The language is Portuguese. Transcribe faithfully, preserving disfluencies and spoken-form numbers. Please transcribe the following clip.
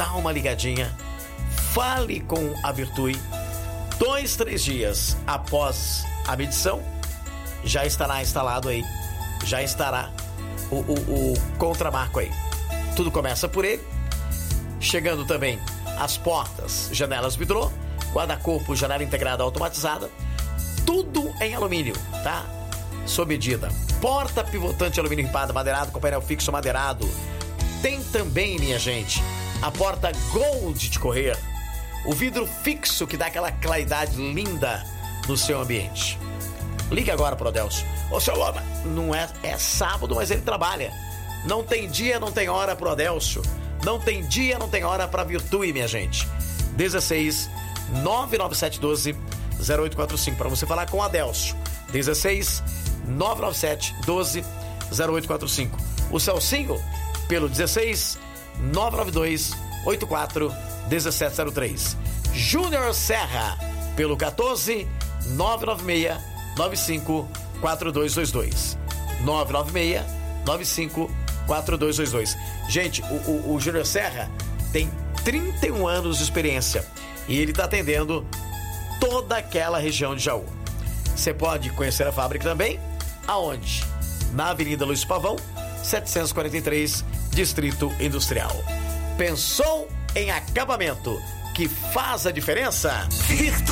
dá uma ligadinha, fale com a Virtue. Dois, três dias após a medição, já estará instalado aí, já estará o, o, o contramarco aí. Tudo começa por ele, chegando também as portas, janelas vidrô, guarda-corpo, janela integrada automatizada, tudo em alumínio, tá? Sob medida. Porta pivotante alumínio ripado, madeirado, com painel fixo madeirado. Tem também, minha gente, a porta Gold de correr. O vidro fixo que dá aquela claridade linda no seu ambiente. Ligue agora pro Adelso. Ô, seu Loma, não é, é sábado, mas ele trabalha. Não tem dia, não tem hora pro Adelso. Não tem dia, não tem hora pra Virtue, minha gente. dezesseis, nove nove sete um dois, zero oito quatro cinco para você falar com o Adelso. dezesseis, nove nove sete um dois, zero oito quatro cinco. O Celcinho pelo dezesseis, nove nove dois, oito quatro um sete zero três. Júnior Serra pelo quatorze, nove nove seis, nove cinco quatro dois dois dois. nove nove seis, nove cinco quatro dois dois dois. Gente, o, o, o Júnior Serra tem trinta e um anos de experiência e ele está atendendo toda aquela região de Jaú. Você pode conhecer a fábrica também, aonde? Na Avenida Luiz Pavão, setecentos e quarenta e três, Distrito Industrial. Pensou em acabamento que faz a diferença? Virtue.